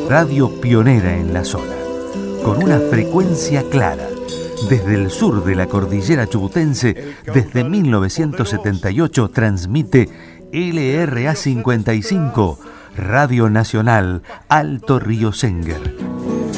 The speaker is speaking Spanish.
radio pionera en la zona, con una frecuencia clara. Desde el sur de la cordillera chubutense, desde 1978 transmite LRA 55, Radio Nacional Alto Río Senguer.